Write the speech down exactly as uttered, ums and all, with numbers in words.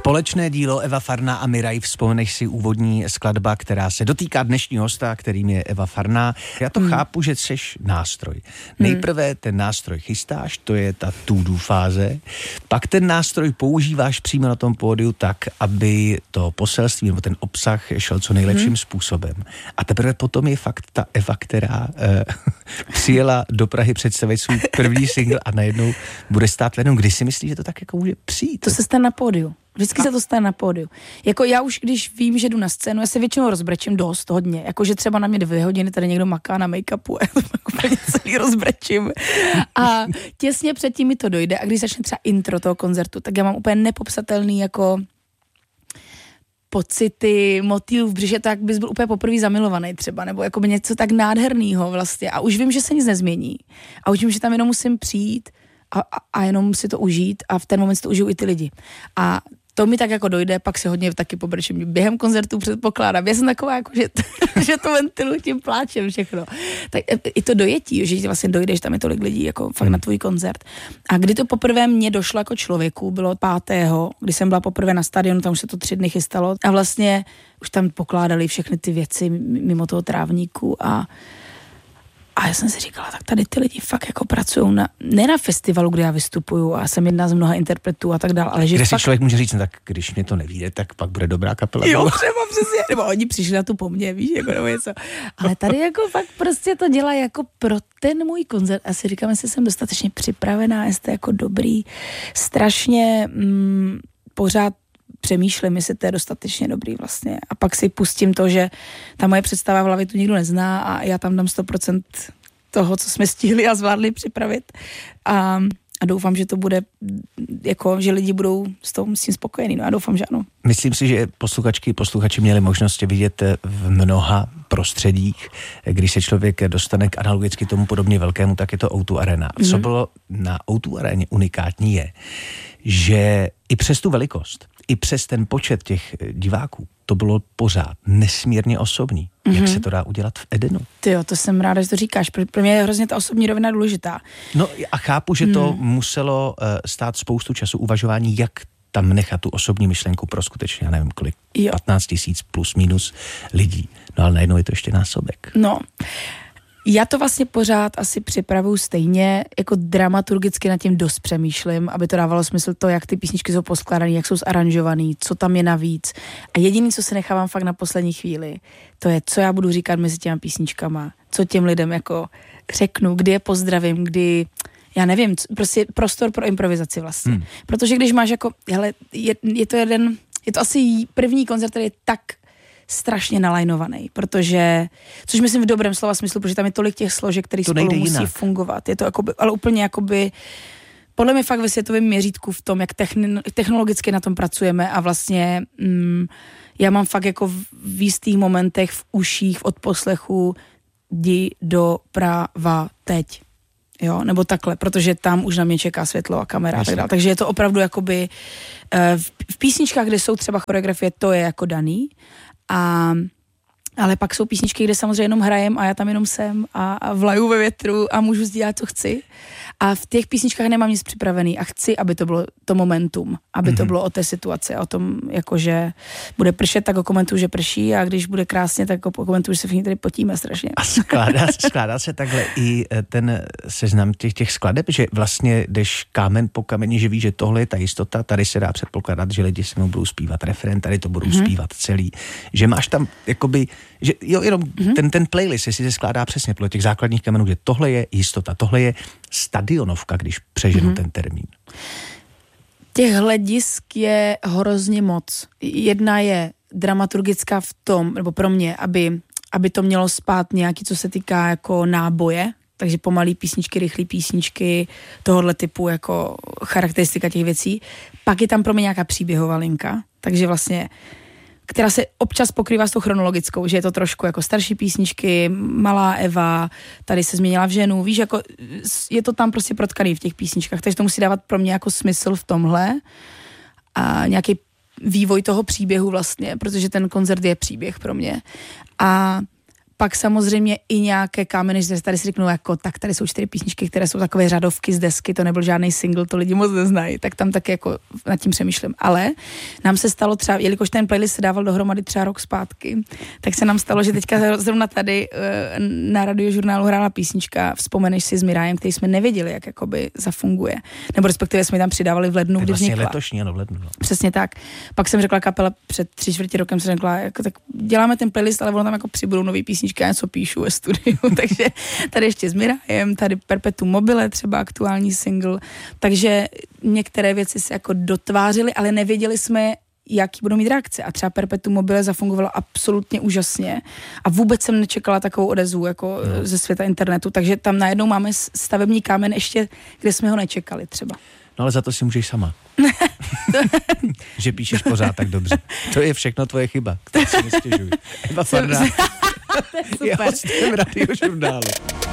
Společné dílo Eva Farná a Miraj, vzpomeneš si úvodní skladba, která se dotýká dnešního hosta, kterým je Eva Farná. Já to hmm. chápu, že jsi nástroj. Nejprve ten nástroj chystáš, to je ta to-do fáze, pak ten nástroj používáš přímo na tom pódiu tak, aby to poselství nebo ten obsah šel co nejlepším hmm. způsobem. A teprve potom je fakt ta Eva, která eh, přijela do Prahy představit svůj první single a najednou bude stát jenom. Kdy si myslíš, že to tak jako může přijít? To se stane na pódiu. Vždycky a... se to stane na pódiu. Jako já už, když vím, že jdu na scénu, já se většinou rozbrečím dost, hodně. Jakože třeba na mě dvě hodiny tady někdo maká na make-upu a já úplně celý rozbrečím. A těsně předtím mi to dojde a když začne třeba intro toho koncertu, tak já mám úplně nepopsatelný jako pocity, motiv v břiše, tak bys byl úplně poprvé zamilovaný třeba, nebo jako by něco tak nádhernýho vlastně. A už vím, že se nic nezmění. A už vím, že tam jenom musím přijít a, a, a jenom si to užít a v ten moment si to užiju i ty lidi. A to mi tak jako dojde, pak si hodně taky pobrčím. Během koncertu předpokládám. Já jsem taková, jako, že, že to ventiluji tím pláčem všechno. Tak i to dojetí, že vlastně dojdeš, tam je tolik lidí jako fakt na tvůj koncert. A kdy to poprvé mně došlo jako člověku, bylo pátého, kdy jsem byla poprvé na stadionu, tam už se to tři dny chystalo a vlastně už tam pokládali všechny ty věci mimo toho trávníku a A já jsem si říkala, tak tady ty lidi fakt jako pracují na, ne na festivalu, kde já vystupuju a jsem jedna z mnoha interpretů a tak dále, ale že kde fakt... si člověk může říct, no, tak když mě to nevíde, tak pak bude dobrá kapela. Jo, třeba přesně, nebo oni přišli na tu po mně, víš, jako nebo něco. Ale tady jako fakt prostě to dělá jako pro ten můj koncert a si říkám, jestli jsem dostatečně připravená, jestli to jako dobrý, strašně mm, pořád přemýšlím, jestli to je dostatečně dobrý vlastně. A pak si pustím to, že ta moje představa v hlavě tu nikdo nezná a já tam dám sto procent toho, co jsme stihli a zvládli připravit. A, a doufám, že to bude jako, že lidi budou s tím spokojení. No a doufám, že ano. Myslím si, že posluchačky posluchači měli možnost vidět v mnoha prostředích. Když se člověk dostane k analogicky tomu podobně velkému, tak je to ó dva Arena. Mm-hmm. Co bylo na ó dva Areně unikátní je, že i přes tu velikost, i přes ten počet těch diváků, to bylo pořád nesmírně osobní. Mm-hmm. Jak se to dá udělat v Edenu? Tyjo, to jsem ráda, že to říkáš. Pro mě je hrozně ta osobní rovina důležitá. No a chápu, že to mm. muselo uh, stát spoustu času uvažování, jak tam nechat tu osobní myšlenku pro skutečně, já nevím kolik, jo. patnáct tisíc plus minus lidí. No ale najednou je to ještě násobek. No, já to vlastně pořád asi připravuju stejně, jako dramaturgicky nad tím dost přemýšlím, aby to dávalo smysl to, jak ty písničky jsou poskládané, jak jsou zaranžovaný, co tam je navíc. A jediný, co se nechávám fakt na poslední chvíli, to je, co já budu říkat mezi těma písničkama, co těm lidem jako řeknu, kdy je pozdravím, kdy, já nevím, prostě prostor pro improvizaci vlastně. Hmm. Protože když máš jako, hele, je, je to jeden, je to asi první koncert, který je tak strašně nalajnovaný, protože, což myslím v dobrém slova smyslu, protože tam je tolik těch složek, které spolu musí jinak fungovat. Je to jakoby, ale úplně jakoby, podle mě fakt ve světovém měřítku v tom, jak techni- technologicky na tom pracujeme a vlastně mm, já mám fakt jako v jistých momentech v uších, v odposlechu jdi doprava teď. Jo, nebo takhle, protože tam už na mě čeká světlo a kamera a tak dále. Takže je to opravdu jakoby v, v písničkách, kde jsou třeba choreografie, to je jako daný. A, ale pak jsou písničky, kde samozřejmě jenom hrajem a já tam jenom jsem a, a vlaju ve větru a můžu dělat, co chci. A v těch písničkách nemám nic připravený a chci, aby to bylo to momentum, aby mm-hmm. to bylo o té situaci, o tom, jakože bude pršet, tak komentuju, že prší a když bude krásně, tak komentuju, že se všichni tady potíme strašně. A skládá, skládá se takhle i ten seznam těch, těch skladeb, že vlastně jdeš kámen po kameni, že víš, že tohle je ta jistota, tady se dá předpokládat, že lidi se mnou budou zpívat refrén, tady to budou mm-hmm. zpívat celý, že máš tam jakoby, že jo, jenom mm-hmm. ten, ten playlist, jestli se skládá přesně podle těch základních kamenů, že tohle je jistota, tohle je stadionovka, když přeženu mm-hmm. ten termín. Těch hledisk je hrozně moc. Jedna je dramaturgická v tom, nebo pro mě, aby, aby to mělo spát nějaký, co se týká jako náboje, takže pomalý písničky, rychlý písničky, tohohle typu jako charakteristika těch věcí. Pak je tam pro mě nějaká příběhová linka, takže vlastně která se občas pokrývá s tou chronologickou, že je to trošku jako starší písničky, malá Eva, tady se změnila v ženu, víš, jako je to tam prostě protkaný v těch písničkách, takže to musí dávat pro mě jako smysl v tomhle a nějaký vývoj toho příběhu vlastně, protože ten koncert je příběh pro mě. A pak samozřejmě i nějaké kámeny, že tady si řeknou, jako tak tady jsou čtyři písničky, které jsou takové řadovky z desky, to nebyl žádný single, to lidi moc neznají, tak tam taky jako nad tím přemýšlím. Ale nám se stalo třeba, jelikož ten playlist se dával dohromady třeba rok zpátky, tak se nám stalo, že teďka zrovna tady na Radiožurnálu hrála písnička Vzpomeneš si s Mirajem, který jsme nevěděli, jak jakoby zafunguje. Nebo respektive jsme tam přidávali v lednu, kdy vlastně vznikla. Letošní, ano, v lednu. No. Přesně tak. Pak jsem řekla kapela před tři čtvrtě rokem, jsem řekla, jako, tak děláme ten playlist, ale ono tam jako přibudou nový písničky, já něco píšu ve studiu, takže tady ještě s Mirajem, tady Perpetuum mobile, třeba aktuální single, takže některé věci se jako dotvářily, ale nevěděli jsme, jaký budou mít reakce. A třeba Perpetuum mobile zafungovalo absolutně úžasně a vůbec jsem nečekala takovou odezvu jako no. ze světa internetu, takže tam najednou máme stavební kámen ještě, kde jsme ho nečekali třeba. No ale za to si můžeš sama. Že píšeš pořád tak dobře. To je všechno tvoje chyba, kterou si nestěžuj. Eva Farná je hostem Radiožurnálu.